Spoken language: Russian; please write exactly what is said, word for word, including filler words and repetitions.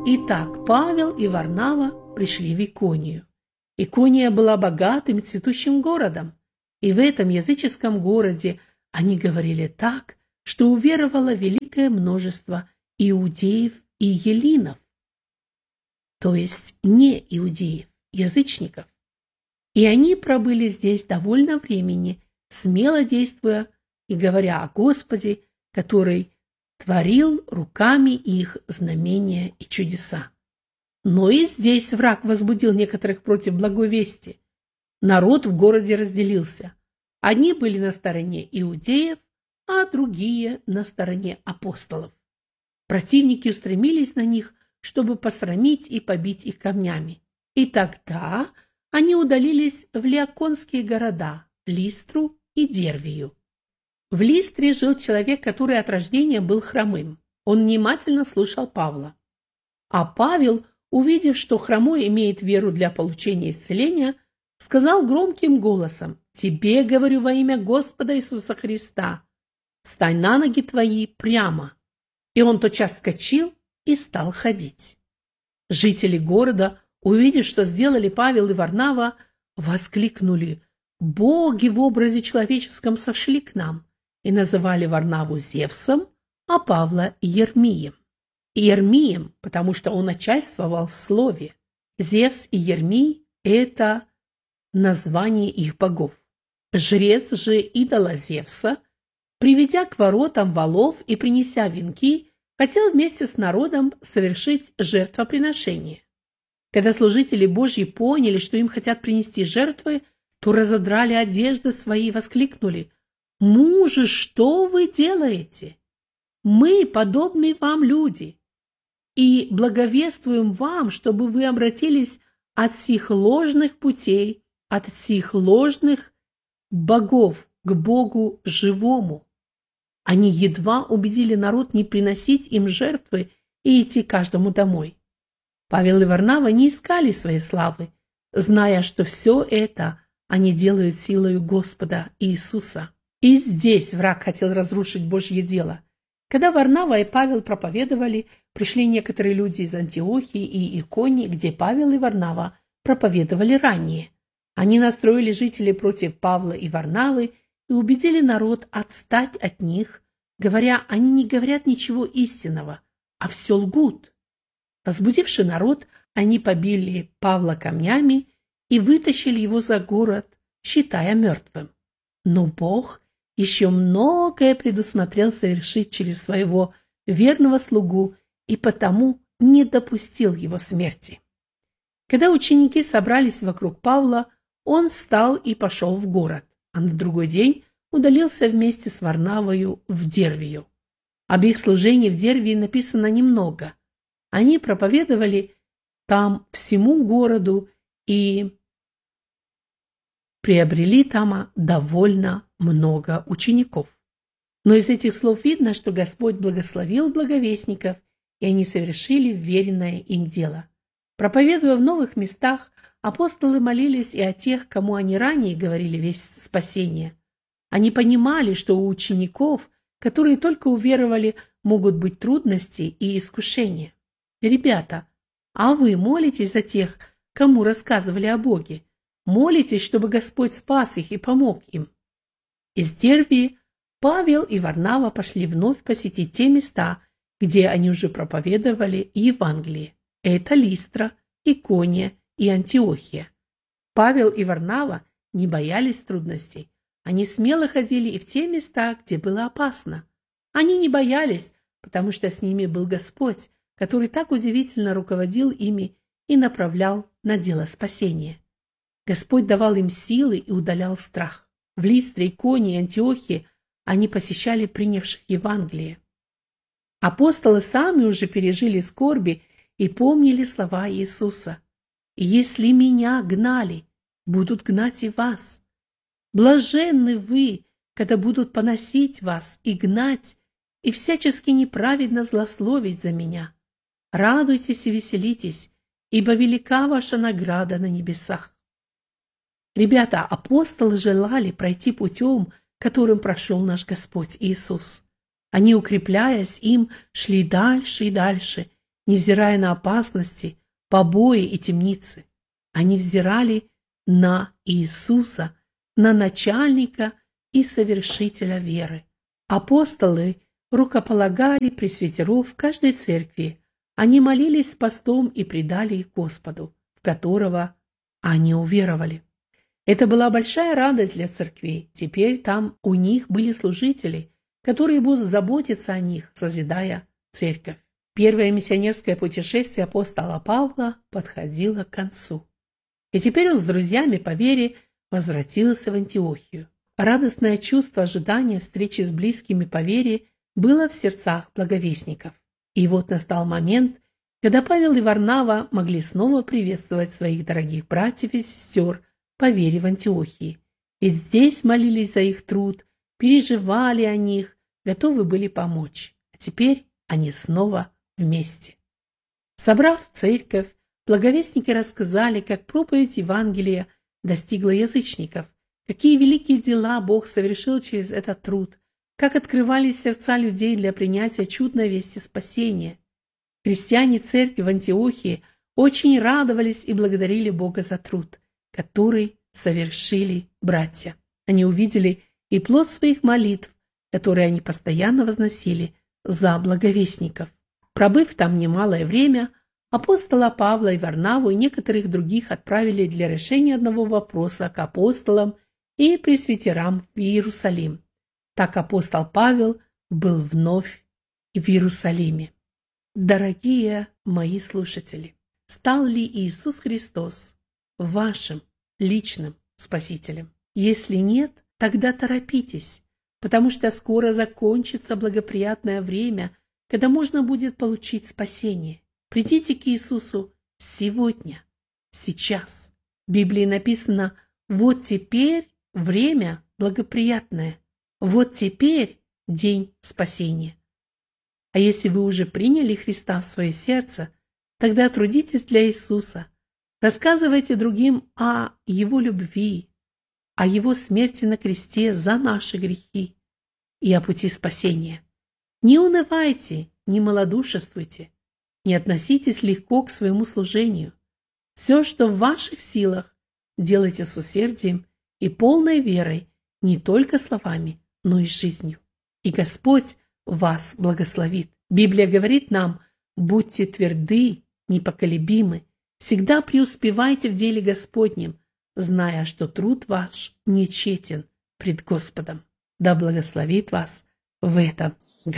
Итак, Павел и Варнава пришли в Иконию. Икония была богатым цветущим городом, и в этом языческом городе они говорили так, что уверовало великое множество иудеев и елинов, то есть не иудеев, язычников. И они пробыли здесь довольно времени, смело действуя и говоря о Господе, который творил руками их знамения и чудеса. Но и здесь враг возбудил некоторых против благой вести. Народ в городе разделился. Одни были на стороне иудеев, а другие на стороне апостолов. Противники устремились на них, чтобы посрамить и побить их камнями. И тогда они удалились в лиаконские города Листру и Дервию. В Листре жил человек, который от рождения был хромым. Он внимательно слушал Павла. А Павел, увидев, что хромой имеет веру для получения исцеления, сказал громким голосом: «Тебе говорю во имя Господа Иисуса Христа, встань на ноги твои прямо». И он тотчас вскочил и стал ходить. Жители города, увидев, что сделали Павел и Варнава, воскликнули: «Боги в образе человеческом сошли к нам», и называли Варнаву Зевсом, а Павла Ермием. Ермием, потому что он начальствовал в слове. Зевс и Ермий – это название их богов. Жрец же идола Зевса, приведя к воротам волов и принеся венки, хотел вместе с народом совершить жертвоприношение. Когда служители Божьи поняли, что им хотят принести жертвы, то разодрали одежды свои и воскликнули: «Мужи, что вы делаете? Мы подобны вам люди, и благовествуем вам, чтобы вы обратились от сих ложных путей, от сих ложных богов к Богу живому». Они едва убедили народ не приносить им жертвы и идти каждому домой. Павел и Варнава не искали своей славы, зная, что все это они делают силою Господа Иисуса. И здесь враг хотел разрушить Божье дело. Когда Варнава и Павел проповедовали, пришли некоторые люди из Антиохии и Иконии, где Павел и Варнава проповедовали ранее. Они настроили жителей против Павла и Варнавы и убедили народ отстать от них, говоря, они не говорят ничего истинного, а все лгут. Возбудивши народ, они побили Павла камнями и вытащили его за город, считая мертвым. Но Бог еще многое предусмотрел совершить через своего верного слугу и потому не допустил его смерти. Когда ученики собрались вокруг Павла, он встал и пошел в город, а на другой день удалился вместе с Варнавою в Дервию. Об их служении в Дервии написано немного. Они проповедовали там всему городу и приобрели там довольно много учеников. Но из этих слов видно, что Господь благословил благовестников, и они совершили веренное им дело. Проповедуя в новых местах, апостолы молились и о тех, кому они ранее говорили весть спасения. Они понимали, что у учеников, которые только уверовали, могут быть трудности и искушения. Ребята, а вы молитесь за тех, кому рассказывали о Боге? Молитесь, чтобы Господь спас их и помог им? Из Дервии Павел и Варнава пошли вновь посетить те места, где они уже проповедовали Евангелие. Это Листра, Икония и Антиохия. Павел и Варнава не боялись трудностей. Они смело ходили и в те места, где было опасно. Они не боялись, потому что с ними был Господь, который так удивительно руководил ими и направлял на дело спасения. Господь давал им силы и удалял страх. В Листре, Иконии и Антиохии они посещали принявших Евангелие. Апостолы сами уже пережили скорби и помнили слова Иисуса: «Если меня гнали, будут гнать и вас. Блаженны вы, когда будут поносить вас и гнать, и всячески неправедно злословить за меня. Радуйтесь и веселитесь, ибо велика ваша награда на небесах». Ребята, апостолы желали пройти путем, которым прошел наш Господь Иисус. Они, укрепляясь им, шли дальше и дальше, невзирая на опасности, побои и темницы. Они взирали на Иисуса, на начальника и совершителя веры. Апостолы рукополагали пресвитеров в каждой церкви. Они молились с постом и предали их Господу, в которого они уверовали. Это была большая радость для церквей. Теперь там у них были служители, которые будут заботиться о них, созидая церковь. Первое миссионерское путешествие апостола Павла подходило к концу. И теперь он с друзьями по вере возвратился в Антиохию. Радостное чувство ожидания встречи с близкими по вере было в сердцах благовестников. И вот настал момент, когда Павел и Варнава могли снова приветствовать своих дорогих братьев и сестер по вере в Антиохии. Ведь здесь молились за их труд, переживали о них, готовы были помочь. А теперь они снова вместе. Собрав церковь, благовестники рассказали, как проповедь Евангелия достигла язычников, какие великие дела Бог совершил через этот труд, как открывались сердца людей для принятия чудной вести спасения. Христиане церкви в Антиохии очень радовались и благодарили Бога за труд, который совершили братья. Они увидели и плод своих молитв, которые они постоянно возносили за благовестников. Пробыв там немалое время, апостола Павла и Варнаву и некоторых других отправили для решения одного вопроса к апостолам и пресвитерам в Иерусалим. Так апостол Павел был вновь в Иерусалиме. Дорогие мои слушатели, стал ли Иисус Христос вашим личным Спасителем? Если нет, тогда торопитесь, потому что скоро закончится благоприятное время, когда можно будет получить спасение. Придите к Иисусу сегодня, сейчас. В Библии написано: вот теперь время благоприятное, вот теперь день спасения. А если вы уже приняли Христа в свое сердце, тогда трудитесь для Иисуса, рассказывайте другим о Его любви, о Его смерти на кресте за наши грехи и о пути спасения. Не унывайте, не малодушествуйте, не относитесь легко к своему служению. Все, что в ваших силах, делайте с усердием и полной верой, не только словами, но и жизнью. И Господь вас благословит. Библия говорит нам: будьте тверды, непоколебимы, всегда преуспевайте в деле Господнем, зная, что труд ваш не тщетен пред Господом. Да благословит вас в этом